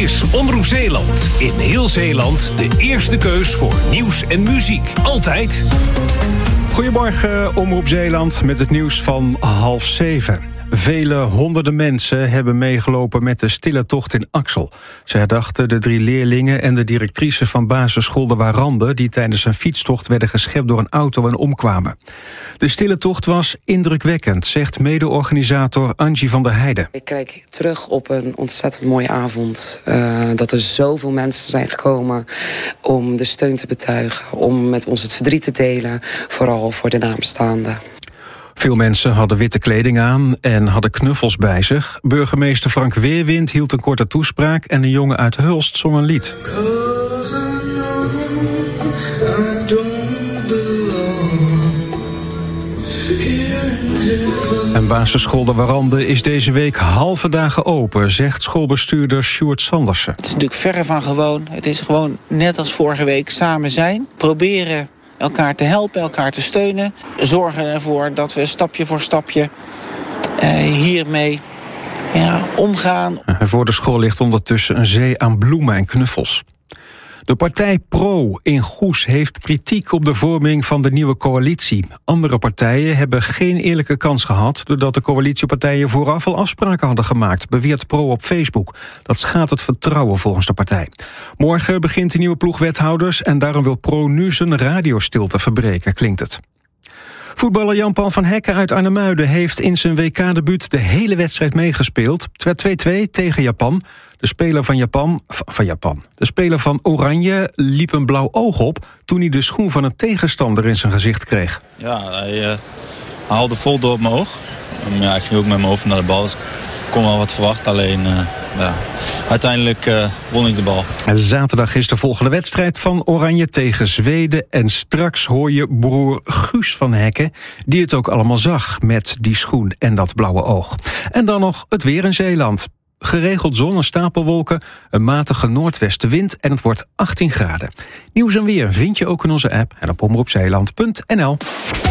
is Omroep Zeeland. In heel Zeeland de eerste keus voor nieuws en muziek. Altijd. Goedemorgen, Omroep Zeeland met het nieuws van 6:30. Vele honderden mensen hebben meegelopen met de stille tocht in Axel. Ze herdachten de 3 leerlingen en de directrice van basisschool De Warande, die tijdens een fietstocht werden geschept door een auto en omkwamen. De stille tocht was indrukwekkend, zegt mede-organisator Angie van der Heijden. Ik kijk terug op een ontzettend mooie avond. Dat er zoveel mensen zijn gekomen om de steun te betuigen, om met ons het verdriet te delen, vooral voor de nabestaanden. Veel mensen hadden witte kleding aan en hadden knuffels bij zich. Burgemeester Frank Weerwind hield een korte toespraak en een jongen uit Hulst zong een lied. En basisschool De Warande is deze week halve dagen open, zegt schoolbestuurder Sjoerd Sandersen. Het is natuurlijk verre van gewoon. Het is gewoon net als vorige week samen zijn. Proberen elkaar te helpen, elkaar te steunen. Zorgen ervoor dat we stapje voor stapje hiermee omgaan. En voor de school ligt ondertussen een zee aan bloemen en knuffels. De partij Pro in Goes heeft kritiek op de vorming van de nieuwe coalitie. Andere partijen hebben geen eerlijke kans gehad, doordat de coalitiepartijen vooraf al afspraken hadden gemaakt, beweert Pro op Facebook. Dat schaadt het vertrouwen volgens de partij. Morgen begint de nieuwe ploeg wethouders en daarom wil Pro nu zijn radiostilte verbreken, klinkt het. Voetballer Jan-Paul van Hekken uit Arnhemuiden heeft in zijn WK-debuut de hele wedstrijd meegespeeld. Het werd 2-2 tegen Japan. De speler van Oranje liep een blauw oog op toen hij de schoen van een tegenstander in zijn gezicht kreeg. Ja, hij haalde vol door op mijn oog. Ja, ik ging ook met mijn hoofd naar de bal. Dus ik kon wel wat verwacht, alleen uiteindelijk won ik de bal. En zaterdag is de volgende wedstrijd van Oranje tegen Zweden. En straks hoor je broer Guus van Hekken, die het ook allemaal zag met die schoen en dat blauwe oog. En dan nog het weer in Zeeland. Geregeld zon en stapelwolken, een matige noordwestenwind en het wordt 18 graden. Nieuws en weer vind je ook in onze app en op omroepzeeland.nl.